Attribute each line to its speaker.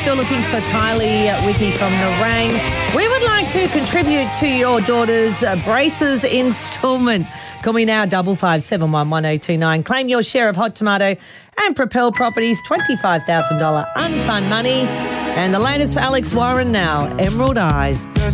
Speaker 1: still looking for Kylie Wiki from Nerang. We would like to contribute to your daughter's braces instalment. Call me now, 55711029. Claim your share of Hot Tomato and Propel Properties $25,000 unfund money. And the latest for Alex Warren now, Emerald Eyes.